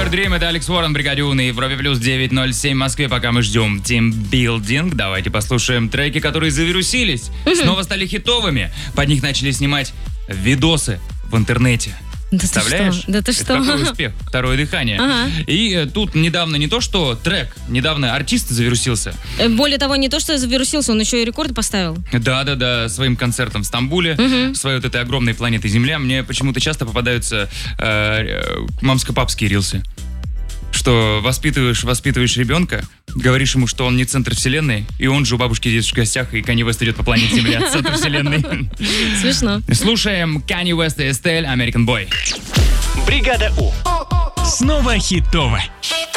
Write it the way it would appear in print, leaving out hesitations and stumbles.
Summer Dream, это Алекс Уоррен, Бригаде У на Европе плюс 9:07 в Москве. Пока мы ждем тимбилдинг, давайте послушаем треки, которые завирусились, снова стали хитовыми. Под них начали снимать видосы в интернете. Представляешь? Да ты что? Это какой успех? Второе дыхание. Ага. И тут недавно не то, что трек, недавно артист завирусился. Более того, не то, что завирусился, он еще и рекорд поставил. Да, своим концертом в Стамбуле, своей вот этой огромной планетой Земля. Мне почему-то часто попадаются мамско-папские рилсы. Что воспитываешь ребенка, говоришь ему, что он не центр вселенной, и он же у бабушки здесь в гостях, и Канье Уэст идет по планете Земля, центр вселенной. Смешно. Слушаем Канье Уэст и Эстель, American Boy. Бригада У. Снова хитово.